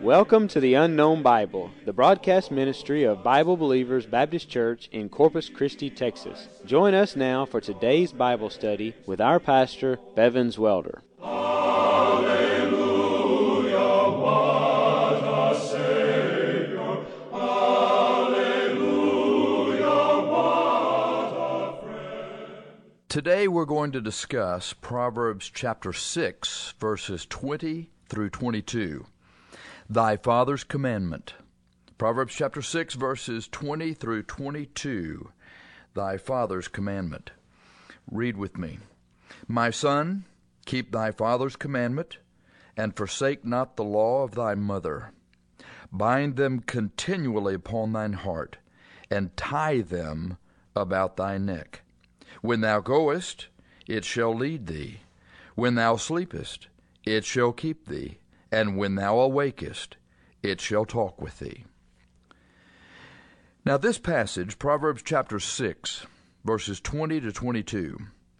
Welcome to the Unknown Bible, the broadcast ministry of Bible Believers Baptist Church in Corpus Christi, Texas. Join us now for today's Bible study with our pastor, Bevins Welder. Today we're going to discuss Proverbs chapter 6, verses 20 through 22. Thy Father's Commandment. Proverbs chapter 6, verses 20 through 22. Thy Father's Commandment. Read with me. My son, keep thy father's commandment, and forsake not the law of thy mother. Bind them continually upon thine heart, and tie them about thy neck. When thou goest, it shall lead thee. When thou sleepest, it shall keep thee. And when thou awakest, it shall talk with thee. Now this passage, Proverbs chapter 6, verses 20 to 22,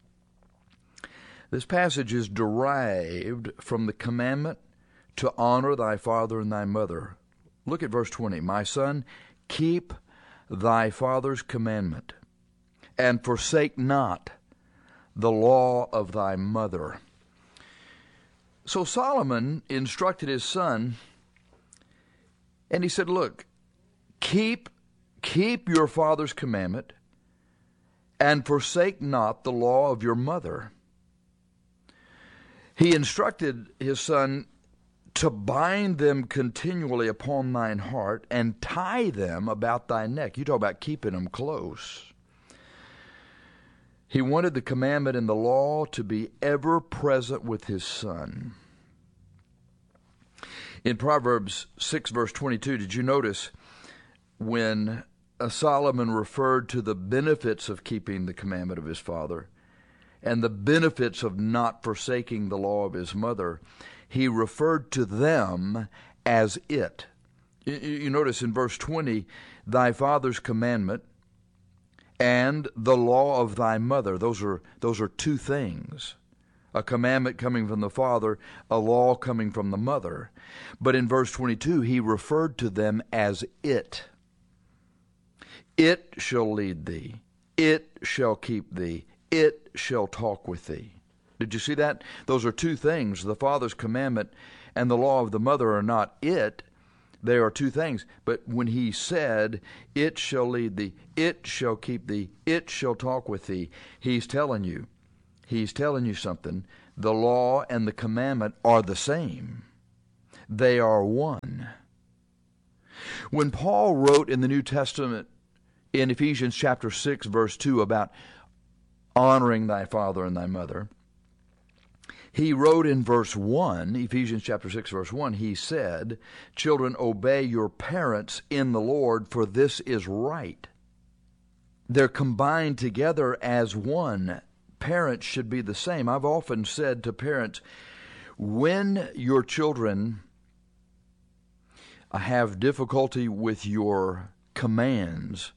this passage is derived from the commandment to honor thy father and thy mother. Look at verse 20. My son, keep thy father's commandment, and forsake not the law of thy mother. So Solomon instructed his son, and he said, look, keep your father's commandment, and forsake not the law of your mother. He instructed his son to bind them continually upon thine heart, and tie them about thy neck. You talk about keeping them close. He wanted the commandment and the law to be ever present with his son. In Proverbs 6, verse 22, did you notice when Solomon referred to the benefits of keeping the commandment of his father and the benefits of not forsaking the law of his mother, he referred to them as it. You notice in verse 20, thy father's commandment and the law of thy mother. Those are two things. A commandment coming from the father, a law coming from the mother. But in verse 22, he referred to them as it. It shall lead thee. It shall keep thee. It shall talk with thee. Did you see that? Those are two things. The father's commandment and the law of the mother are not it. They are two things. But when he said, it shall lead thee, it shall keep thee, it shall talk with thee, he's telling you something. The law and the commandment are the same. They are one. When Paul wrote in the New Testament in Ephesians chapter 6, verse 2 about honoring thy father and thy mother, he wrote in verse 1, Ephesians chapter 6, verse 1, he said, children, obey your parents in the Lord, for this is right. They're combined together as one. Parents should be the same. I've often said to parents, when your children have difficulty with your commands,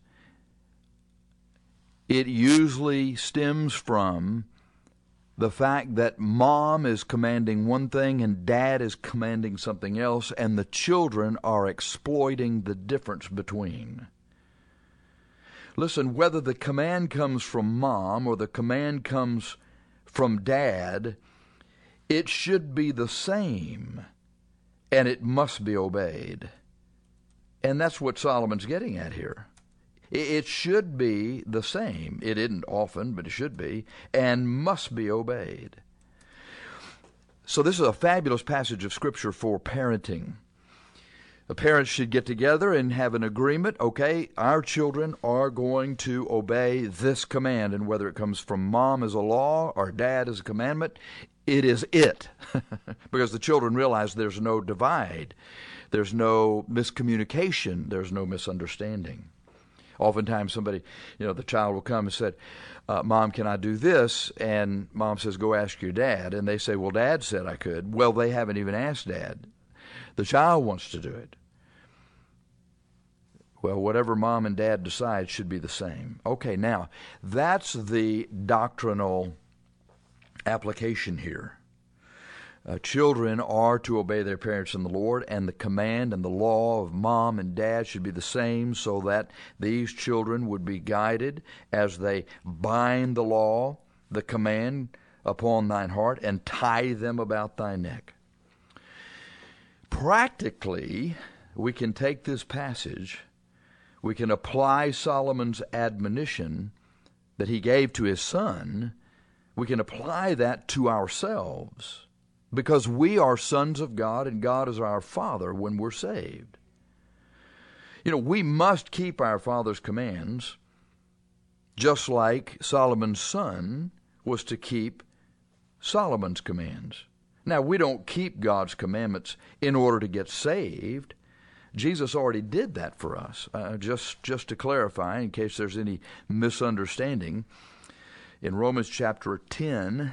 it usually stems from the fact that mom is commanding one thing and dad is commanding something else, and the children are exploiting the difference between. Listen, whether the command comes from mom or the command comes from dad, it should be the same, and it must be obeyed. And that's what Solomon's getting at here. It should be the same. It isn't often, but it should be, and must be obeyed. So this is a fabulous passage of Scripture for parenting. The parents should get together and have an agreement. Okay, our children are going to obey this command, and whether it comes from mom as a law or dad as a commandment, it is it. Because the children realize there's no divide. There's no miscommunication. There's no misunderstanding. Oftentimes somebody, the child will come and say, Mom, can I do this? And Mom says, go ask your dad. And they say, well, Dad said I could. Well, they haven't even asked Dad. The child wants to do it. Well, whatever Mom and Dad decide should be the same. Okay, now, that's the doctrinal application here. Children are to obey their parents in the Lord, and the command and the law of mom and dad should be the same, so that these children would be guided as they bind the law, the command, upon thine heart, and tie them about thy neck. Practically, we can take this passage, we can apply Solomon's admonition that he gave to his son, we can apply that to ourselves, because we are sons of God and God is our Father when we're saved. We must keep our Father's commands, just like Solomon's son was to keep Solomon's commands. Now, we don't keep God's commandments in order to get saved. Jesus already did that for us. Just to clarify, in case there's any misunderstanding, in Romans chapter 10,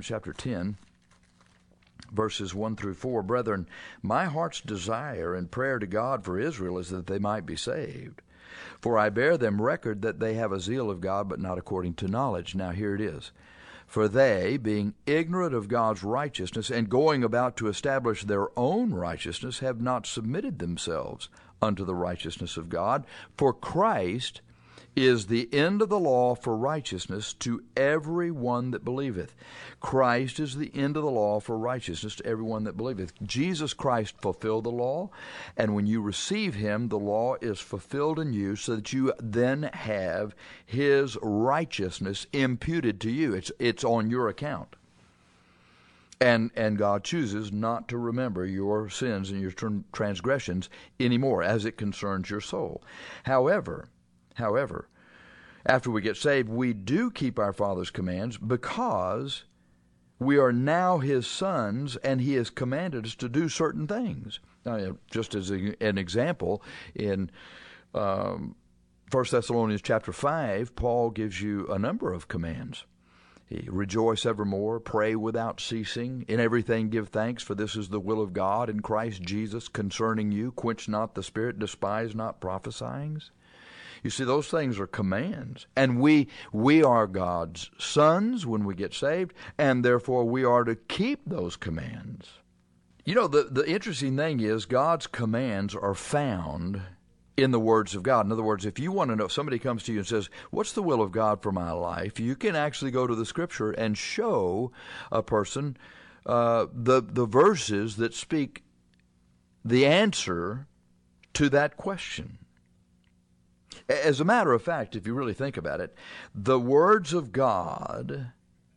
verses 1 through 4, brethren, my heart's desire and prayer to God for Israel is that they might be saved. For I bear them record that they have a zeal of God, but not according to knowledge. Now here it is. For they, being ignorant of God's righteousness and going about to establish their own righteousness, have not submitted themselves unto the righteousness of God. For Christ is the end of the law for righteousness to every one that believeth. Christ is the end of the law for righteousness to every one that believeth. Jesus Christ fulfilled the law, and when you receive him, the law is fulfilled in you, so that you then have his righteousness imputed to you. It's on your account. And God chooses not to remember your sins and your transgressions anymore as it concerns your soul. However, after we get saved, we do keep our Father's commands because we are now his sons, and he has commanded us to do certain things. Now, just as an example, in 1 Thessalonians chapter 5, Paul gives you a number of commands. Rejoice evermore, pray without ceasing, in everything give thanks, for this is the will of God in Christ Jesus concerning you. Quench not the spirit, despise not prophesying. You see, those things are commands. And we are God's sons when we get saved, and therefore we are to keep those commands. The interesting thing is God's commands are found in the words of God. In other words, if you want to know, if somebody comes to you and says, what's the will of God for my life? You can actually go to the Scripture and show a person the verses that speak the answer to that question. As a matter of fact, if you really think about it, the words of God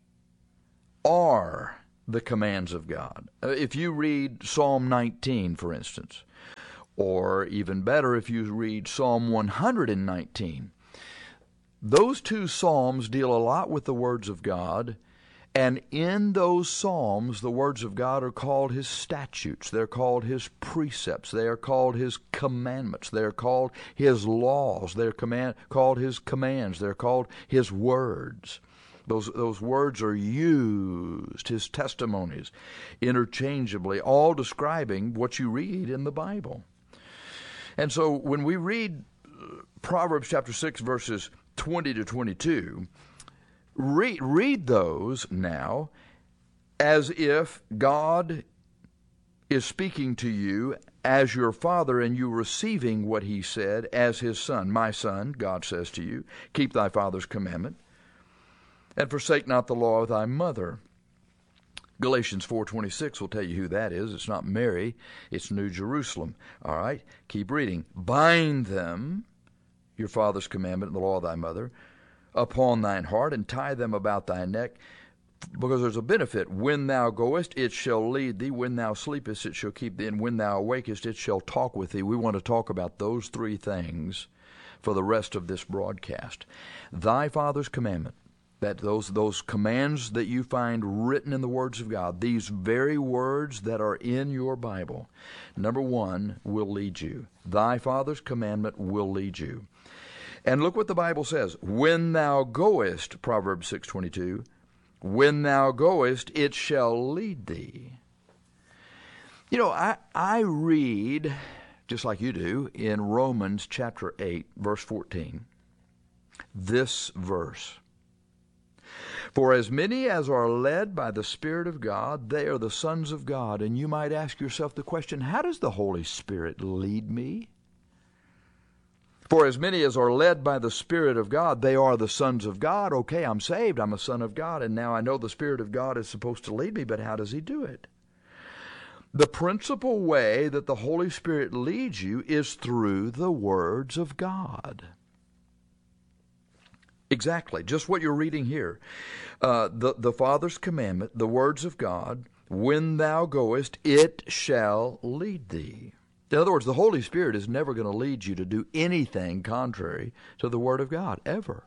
are the commands of God. If you read Psalm 19, for instance, or even better, if you read Psalm 119, those two psalms deal a lot with the words of God, and in those psalms, the words of God are called his statutes. They're called his precepts. They are called his commandments. They're called his laws. They're called his commands. They're called his words. Those words are used, his testimonies, interchangeably, all describing what you read in the Bible. And so when we read Proverbs chapter 6, verses 20 to 22, read those now as if God is speaking to you as your father and you receiving what he said as his son. My son, God says to you, keep thy father's commandment and forsake not the law of thy mother. Galatians 4:26 will tell you who that is. It's not Mary, it's New Jerusalem. All right, keep reading. Bind them, your father's commandment and the law of thy mother, upon thine heart, and tie them about thy neck, because there's a benefit. When thou goest, it shall lead thee. When thou sleepest, it shall keep thee. And when thou awakest, it shall talk with thee. We want to talk about those three things for the rest of this broadcast. Thy father's commandment, that those commands that you find written in the words of God, these very words that are in your Bible, number one, will lead you. Thy father's commandment will lead you. And look what the Bible says. When thou goest, Proverbs 6:22, when thou goest, it shall lead thee. I read, just like you do, in Romans chapter 8, verse 14, this verse. For as many as are led by the Spirit of God, they are the sons of God. And you might ask yourself the question, how does the Holy Spirit lead me? For as many as are led by the Spirit of God, they are the sons of God. Okay, I'm saved, I'm a son of God, and now I know the Spirit of God is supposed to lead me, but how does He do it? The principal way that the Holy Spirit leads you is through the words of God. Exactly, just what you're reading here. The Father's commandment, the words of God, when thou goest, it shall lead thee. In other words, the Holy Spirit is never going to lead you to do anything contrary to the Word of God, ever.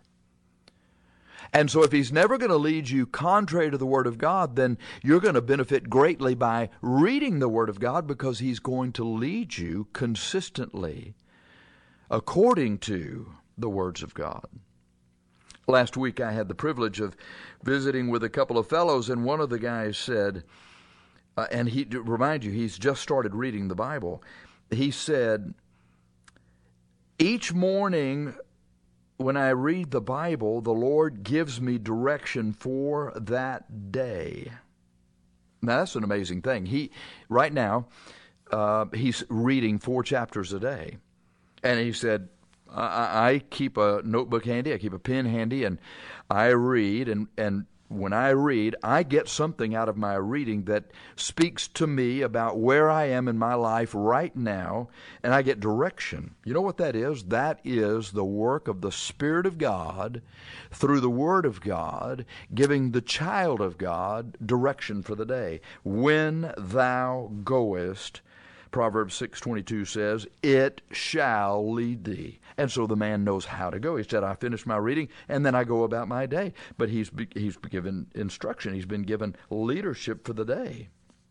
And so if He's never going to lead you contrary to the Word of God, then you're going to benefit greatly by reading the Word of God, because He's going to lead you consistently according to the words of God. Last week I had the privilege of visiting with a couple of fellows, and one of the guys said, and remind you, he's just started reading the Bible. He said, each morning when I read the Bible, the Lord gives me direction for that day. Now, that's an amazing thing. Right now, he's reading 4 chapters a day. And he said, I keep a notebook handy, I keep a pen handy, and I read, and when I read, I get something out of my reading that speaks to me about where I am in my life right now, and I get direction. You know what that is? That is the work of the Spirit of God through the Word of God, giving the child of God direction for the day. When thou goest, Proverbs 6:22 says, it shall lead thee. And so the man knows how to go. He said, I finish my reading, and then I go about my day. But he's given instruction. He's been given leadership for the day.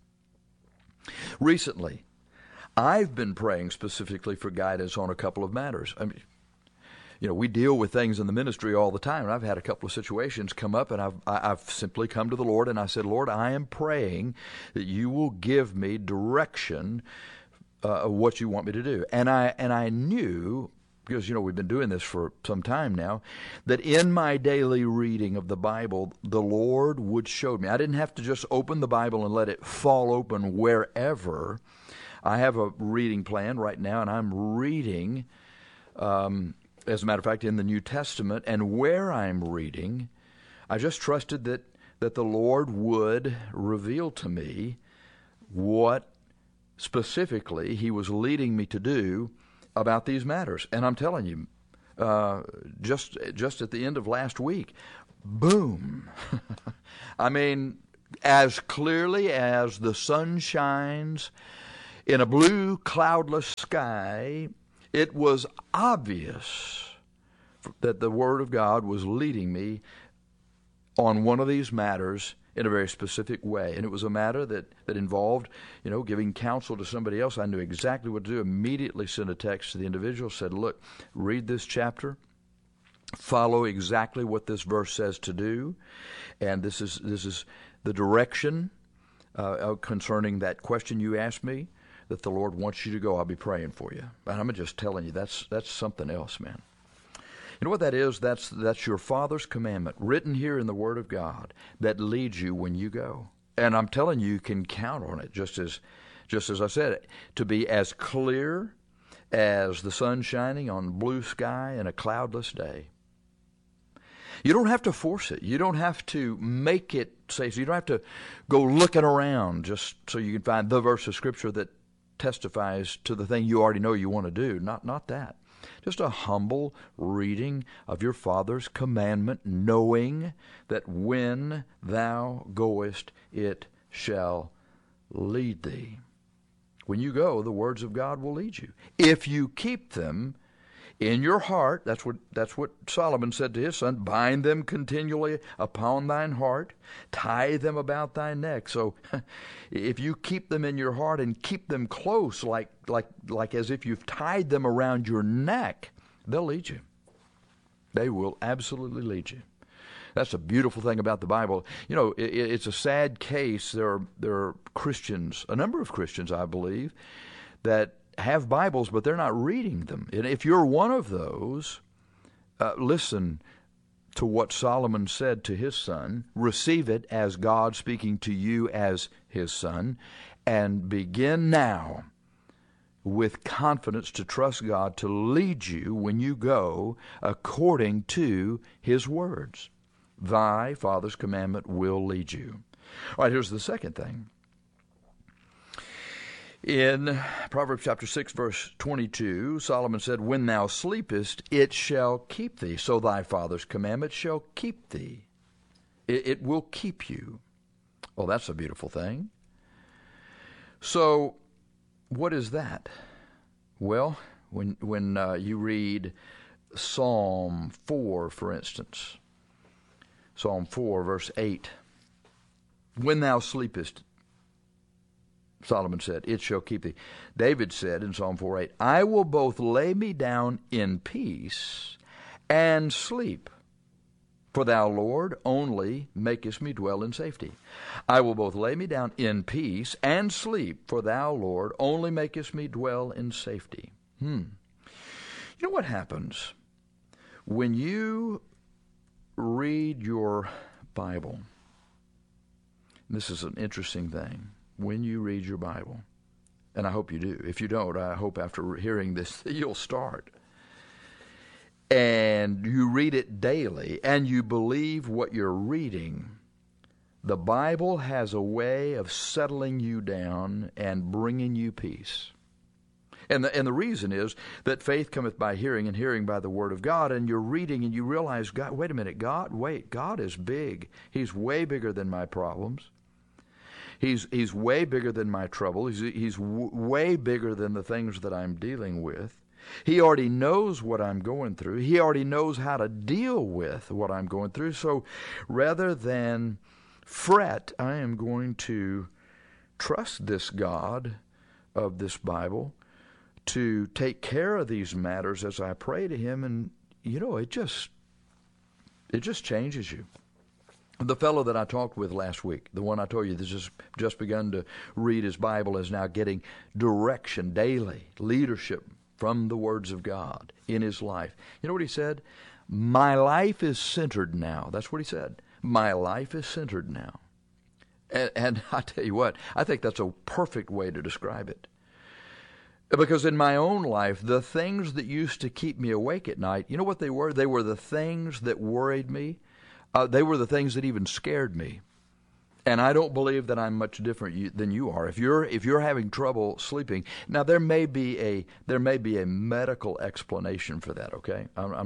Recently, I've been praying specifically for guidance on a couple of matters. I mean, we deal with things in the ministry all the time, and I've had a couple of situations come up, and I've simply come to the Lord, and I said, Lord, I am praying that you will give me direction of what you want me to do. And I knew, because, we've been doing this for some time now, that in my daily reading of the Bible, the Lord would show me. I didn't have to just open the Bible and let it fall open wherever. I have a reading plan right now, and I'm reading, as a matter of fact, in the New Testament, and where I'm reading, I just trusted that the Lord would reveal to me what specifically He was leading me to do about these matters. And I'm telling you, just at the end of last week, boom. I mean, as clearly as the sun shines in a blue, cloudless sky, it was obvious that the Word of God was leading me on one of these matters in a very specific way. And it was a matter that involved, giving counsel to somebody else. I knew exactly what to do. Immediately sent a text to the individual, said, look, read this chapter, follow exactly what this verse says to do, and this is the direction concerning that question you asked me, that the Lord wants you to go. I'll be praying for you. And I'm just telling you, that's something else, man. You know what that is? That's your Father's commandment, written here in the Word of God, that leads you when you go. And I'm telling you, you can count on it, just as I said, to be as clear as the sun shining on blue sky in a cloudless day. You don't have to force it. You don't have to make it say so. You don't have to go looking around just so you can find the verse of Scripture that testifies to the thing you already know you want to do. Not that. Just a humble reading of your Father's commandment, knowing that when thou goest, it shall lead thee. When you go, the words of God will lead you. If you keep them in your heart, that's what Solomon said to his son, bind them continually upon thine heart, tie them about thy neck. So if you keep them in your heart and keep them close, like as if you've tied them around your neck, they'll lead you. They will absolutely lead you. That's a beautiful thing about the Bible. It's a sad case. There are Christians, a number of Christians, I believe, that have Bibles, but they're not reading them. And if you're one of those, listen, to what Solomon said to his son. Receive it as God speaking to you as his son, and begin now with confidence to trust God to lead you when you go according to his words. Thy Father's commandment will lead you. All right, here's the second thing. In Proverbs chapter 6, verse 22, Solomon said, when thou sleepest, it shall keep thee. So thy Father's commandment shall keep thee. It will keep you. Oh, that's a beautiful thing. So, what is that? Well, when you read Psalm 4, for instance, Psalm 4, verse 8, when thou sleepest, Solomon said, it shall keep thee. David said in Psalm 4:8, I will both lay me down in peace and sleep, for thou, Lord, only makest me dwell in safety. I will both lay me down in peace and sleep, for thou, Lord, only makest me dwell in safety. You know what happens when you read your Bible? This is an interesting thing. When you read your Bible, and I hope you do. If you don't, I hope after hearing this you'll start. And you read it daily, and you believe what you're reading, the Bible has a way of settling you down and bringing you peace. And the reason is that faith cometh by hearing, and hearing by the word of God. And you're reading, and you realize, God, wait a minute, God is big. He's way bigger than my problems. He's way bigger than my trouble. He's way bigger than the things that I'm dealing with. He already knows what I'm going through. He already knows how to deal with what I'm going through. So rather than fret, I am going to trust this God of this Bible to take care of these matters as I pray to him. And, it just changes you. The fellow that I talked with last week, the one I told you that's just begun to read his Bible, is now getting direction daily, leadership from the words of God in his life. You know what he said? My life is centered now. That's what he said. My life is centered now. And I tell you what, I think that's a perfect way to describe it. Because in my own life, the things that used to keep me awake at night, you know what they were? They were the things that worried me. They were the things that even scared me. And I don't believe that I'm much different than you are. If you're having trouble sleeping, now there may be a medical explanation for that. Okay, I'm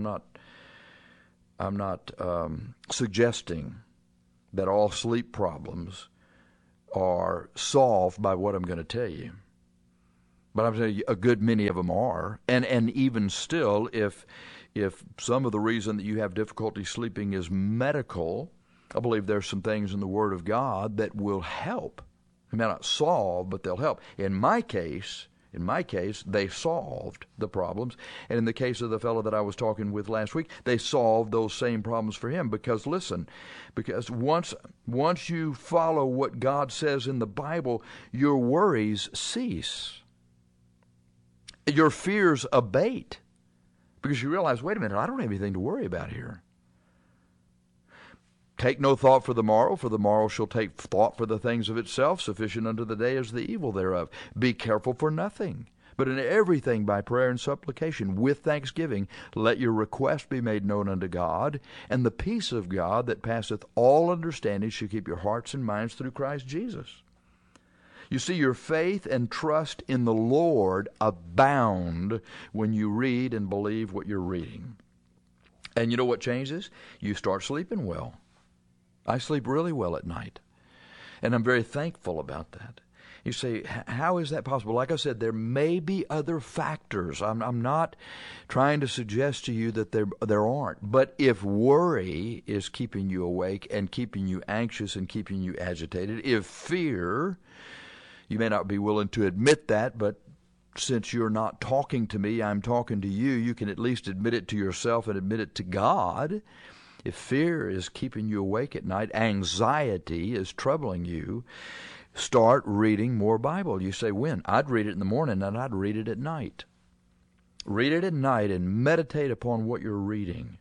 not suggesting that all sleep problems are solved by what I'm going to tell you. But I'm saying a good many of them are, and even still, if some of the reason that you have difficulty sleeping is medical, I believe there's some things in the Word of God that will help. They may not solve, but they'll help. In my case, they solved the problems. And in the case of the fellow that I was talking with last week, they solved those same problems for him. Because listen, once you follow what God says in the Bible, your worries cease. Your fears abate. Because you realize, wait a minute, I don't have anything to worry about here. Take no thought for the morrow shall take thought for the things of itself. Sufficient unto the day is the evil thereof. Be careful for nothing, but in everything by prayer and supplication, with thanksgiving, let your request be made known unto God, and the peace of God that passeth all understanding shall keep your hearts and minds through Christ Jesus. You see, your faith and trust in the Lord abound when you read and believe what you're reading. And you know what changes? You start sleeping well. I sleep really well at night, and I'm very thankful about that. You say, how is that possible? Like I said, there may be other factors. I'm not trying to suggest to you that there aren't. But if worry is keeping you awake and keeping you anxious and keeping you agitated, if fear, you may not be willing to admit that, but since you're not talking to me, I'm talking to you, you can at least admit it to yourself and admit it to God. If fear is keeping you awake at night, anxiety is troubling you, start reading more Bible. You say, when? I'd read it in the morning and I'd read it at night. Read it at night and meditate upon what you're reading.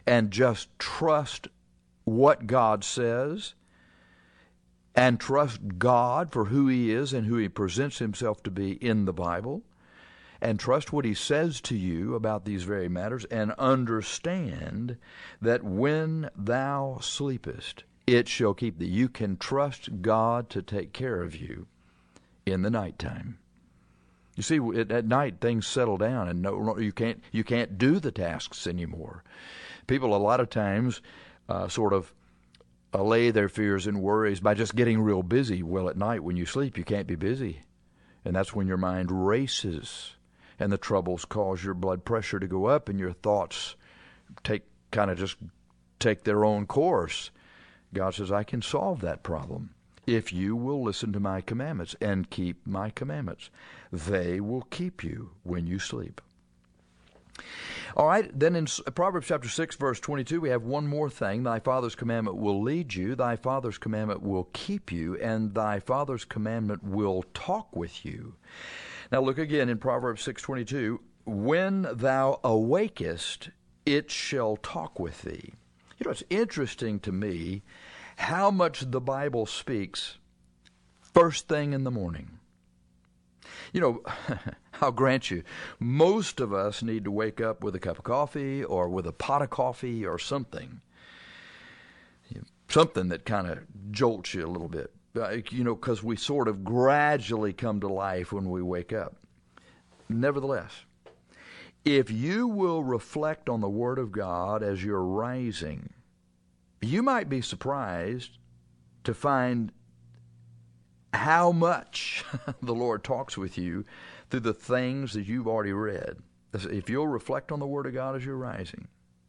and just trust what God says and trust God for who He is and who He presents Himself to be in the Bible, and trust what He says to you about these very matters, and understand that when thou sleepest, it shall keep thee. You can trust God to take care of you in the nighttime. You see, at night things settle down, and you can't do the tasks anymore. People a lot of times sort of allay their fears and worries by just getting real busy. Well, at night when you sleep, you can't be busy, and that's when your mind races, and the troubles cause your blood pressure to go up, and your thoughts take their own course. God says, I can solve that problem if you will listen to my commandments and keep my commandments. They will keep you when you sleep. All right, then in Proverbs chapter 6, verse 22, we have one more thing. Thy father's commandment will lead you, thy father's commandment will keep you, and thy father's commandment will talk with you. Now look again in Proverbs 6:22. When thou awakest, it shall talk with thee. You know, it's interesting to me how much the Bible speaks first thing in the morning. You know, I'll grant you, most of us need to wake up with a cup of coffee or with a pot of coffee or something. Something that kind of jolts you a little bit. You know, because we sort of gradually come to life when we wake up. Nevertheless, if you will reflect on the Word of God as you're rising, you might be surprised to find how much the Lord talks with you through the things that you've already read. If you'll reflect on the Word of God as you're rising,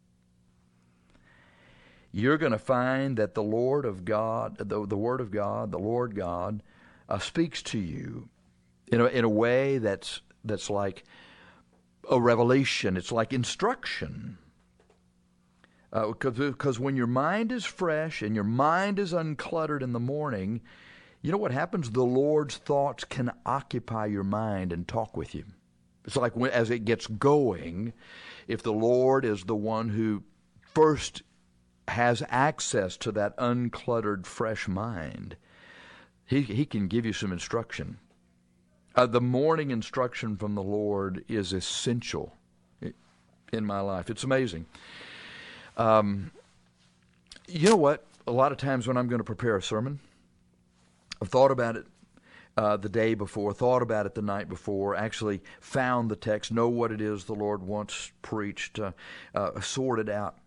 you're going to find that the Lord of God, the Word of God, the Lord God, speaks to you in a way that's like a revelation. It's like instruction. Because when your mind is fresh and your mind is uncluttered in the morning, you know what happens? The Lord's thoughts can occupy your mind and talk with you. It's like as it gets going, if the Lord is the one who first has access to that uncluttered, fresh mind, He can give you some instruction. The morning instruction from the Lord is essential in my life. It's amazing. You know what? A lot of times when I'm going to prepare a sermon, I've thought about it the day before, thought about it the night before, actually found the text, know what it is the Lord wants preached, sorted out,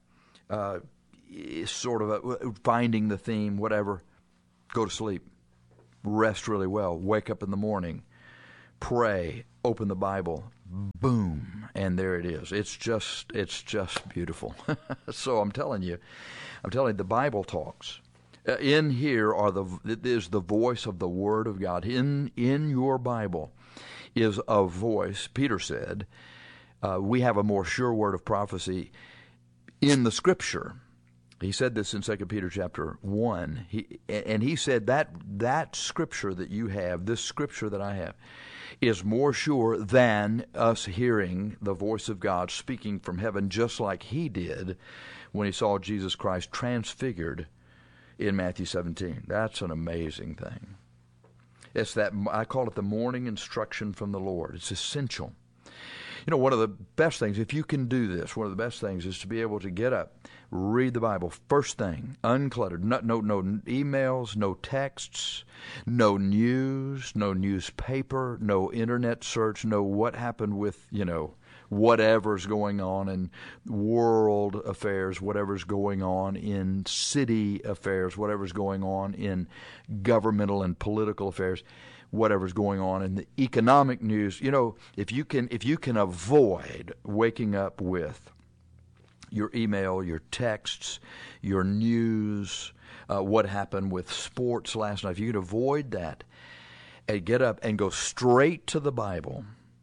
sort of finding the theme, whatever, go to sleep, rest really well, wake up in the morning, pray, open the Bible, boom, and there it is. It's just beautiful. So I'm telling you, the Bible talks. In here is the voice of the Word of God. In your Bible is a voice. Peter said, we have a more sure word of prophecy in the Scripture. He said this in 2 Peter chapter 1. He said that Scripture that you have, this Scripture that I have, is more sure than us hearing the voice of God speaking from heaven, just like he did when he saw Jesus Christ transfigured in Matthew 17. That's an amazing thing. It's that, I call it the morning instruction from the Lord. It's essential. You know, one of the best things, if you can do this, one of the best things is to be able to get up, read the Bible first thing, uncluttered, no emails, no texts, no news, no newspaper, no internet search, no what happened with, whatever's going on in world affairs, whatever's going on in city affairs, whatever's going on in governmental and political affairs, whatever's going on in the economic news. You know, if you can avoid waking up with your email, your texts, your news, what happened with sports last night, if you can avoid that and get up and go straight to the Bible,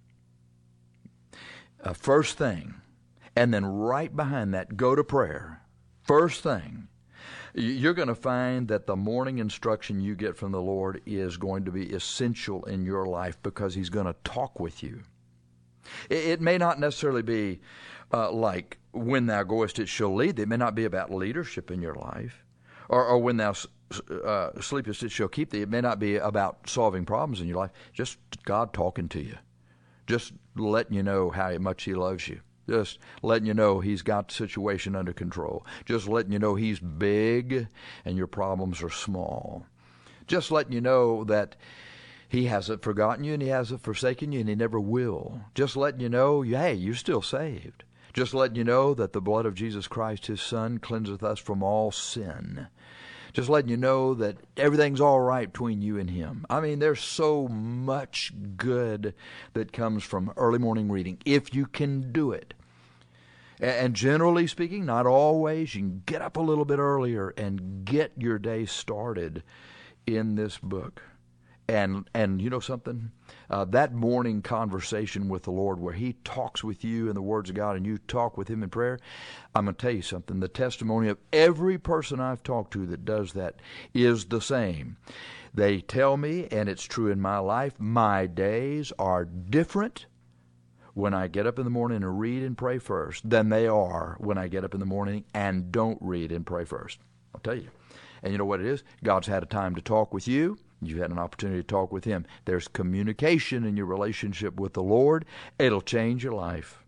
first thing, and then right behind that, go to prayer, first thing, you're going to find that the morning instruction you get from the Lord is going to be essential in your life because He's going to talk with you. It may not necessarily be like when thou goest, it shall lead thee. It may not be about leadership in your life. Or when thou sleepest, it shall keep thee. It may not be about solving problems in your life. Just God talking to you. Just letting you know how much He loves you. Just letting you know He's got the situation under control. Just letting you know He's big and your problems are small. Just letting you know that He hasn't forgotten you and He hasn't forsaken you and He never will. Just letting you know, hey, you're still saved. Just letting you know that the blood of Jesus Christ, His Son, cleanseth us from all sin. Just letting you know that everything's all right between you and Him. I mean, there's so much good that comes from early morning reading, if you can do it. And generally speaking, not always, you can get up a little bit earlier and get your day started in this book. And you know something? That morning conversation with the Lord where He talks with you in the words of God and you talk with Him in prayer, I'm going to tell you something. The testimony of every person I've talked to that does that is the same. They tell me, and it's true in my life, my days are different when I get up in the morning and read and pray first than they are when I get up in the morning and don't read and pray first. I'll tell you. And you know what it is? God's had a time to talk with you. You've had an opportunity to talk with Him. There's communication in your relationship with the Lord. It'll change your life.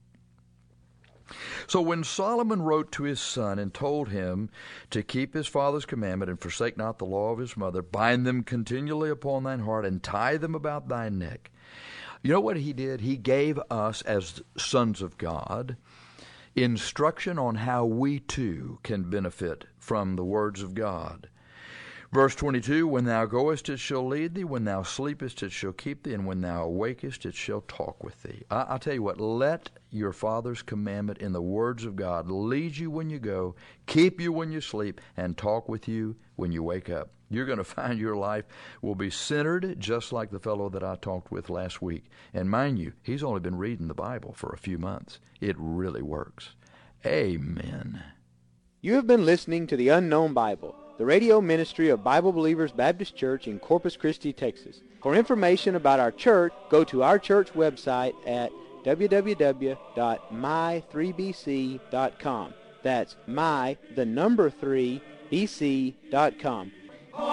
So when Solomon wrote to his son and told him to keep his father's commandment and forsake not the law of his mother, bind them continually upon thine heart and tie them about thy neck. You know what he did? He gave us as sons of God instruction on how we too can benefit from the words of God. Verse 22, when thou goest, it shall lead thee. When thou sleepest, it shall keep thee. And when thou awakest, it shall talk with thee. I'll tell you what, let your Father's commandment in the words of God lead you when you go, keep you when you sleep, and talk with you when you wake up. You're going to find your life will be centered just like the fellow that I talked with last week. And mind you, he's only been reading the Bible for a few months. It really works. Amen. You have been listening to The Unknown Bible, the radio ministry of Bible Believers Baptist Church in Corpus Christi, Texas. For information about our church, go to our church website at www.my3bc.com. That's my, the number 3, bc.com.